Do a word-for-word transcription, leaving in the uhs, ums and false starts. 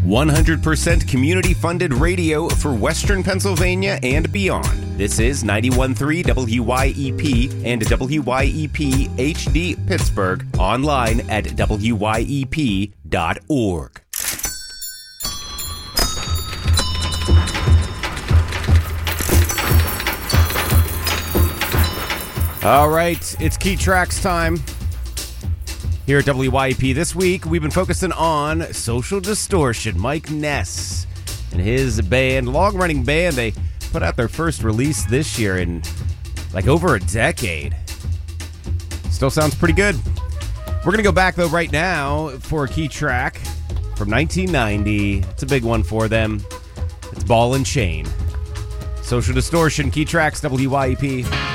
one hundred percent community-funded radio for Western Pennsylvania and beyond. This is ninety-one point three W Y E P and W Y E P H D Pittsburgh, online at W Y E P dot org. All right, it's Key Tracks time. Here at W Y E P this week, we've been focusing on Social Distortion. Mike Ness and his band, long-running band, they put out their first release this year in like over a decade. Still sounds pretty good. We're going to go back, though, right now for a key track from nineteen ninety. It's a big one for them. It's Ball and Chain. Social Distortion, Key Tracks, W Y E P.